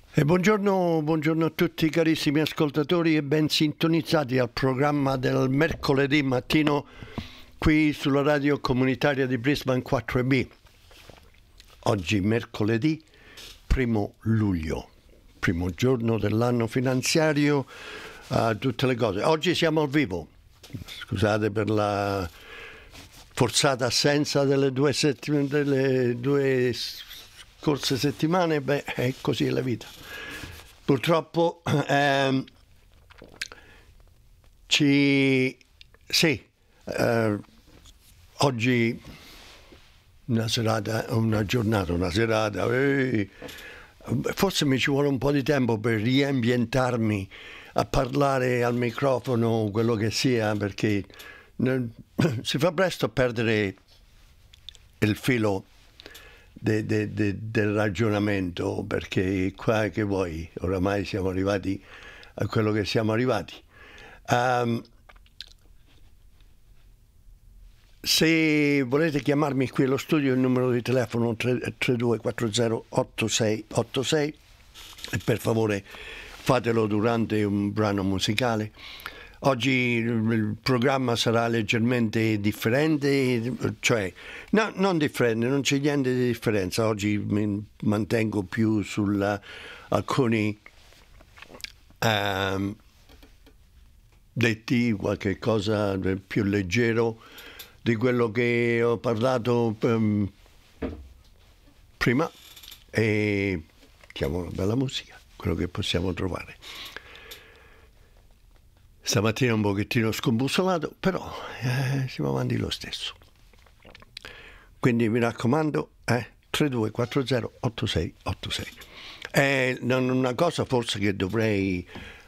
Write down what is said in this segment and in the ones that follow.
E buongiorno a tutti carissimi ascoltatori e ben sintonizzati al programma del mercoledì mattino qui sulla radio comunitaria di Brisbane 4B. Oggi mercoledì 1 luglio, primo giorno dell'anno finanziario, tutte le cose. Oggi siamo al vivo, scusate per la forzata assenza delle due scorse settimane, è così la vita. Purtroppo oggi una serata, forse mi ci vuole un po' di tempo per riambientarmi a parlare al microfono, quello che sia, perché si fa presto a perdere il filo del ragionamento, perché qua che vuoi, oramai siamo arrivati a quello che siamo arrivati. Se volete chiamarmi qui allo studio, il numero di telefono 32408686 e per favore fatelo durante un brano musicale. Oggi il programma sarà leggermente differente, cioè non differente, non c'è niente di differenza. Oggi mi mantengo più su alcuni detti, qualche cosa più leggero di quello che ho parlato prima, e chiamo una bella musica, quello che possiamo trovare. Stamattina un pochettino scombussolato, però siamo avanti lo stesso. Quindi mi raccomando, 32408686. Una cosa forse che dovrei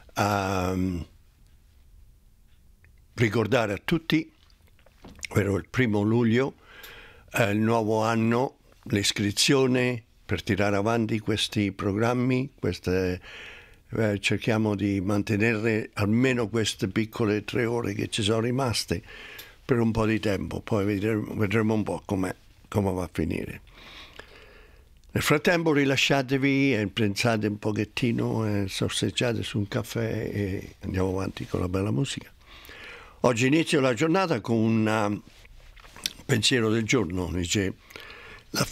ricordare a tutti, ovvero il 1 luglio, il nuovo anno, l'iscrizione per tirare avanti questi programmi, cerchiamo di mantenere almeno queste piccole 3 ore che ci sono rimaste per un po' di tempo, poi vedremo un po' come va a finire. Nel frattempo rilasciatevi e pensate un pochettino, sorseggiate su un caffè e andiamo avanti con la bella musica. Oggi inizio la giornata con un pensiero del giorno, dice: la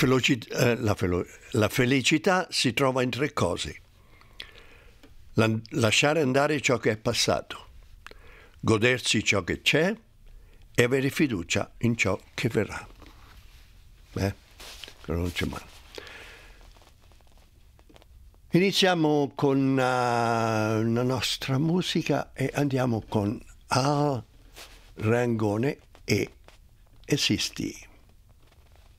felicità si trova in 3 cose. Lasciare andare ciò che è passato, godersi ciò che c'è e avere fiducia in ciò che verrà. Non c'è male. Iniziamo con la nostra musica e andiamo con Al Rangone e Esisti.